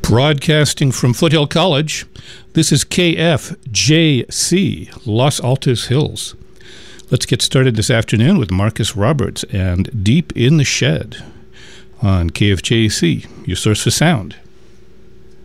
Broadcasting from Foothill College, this is KFJC, Los Altos Hills. Let's get started this afternoon with Marcus Roberts and Deep in the Shed on KFJC, your source for sound.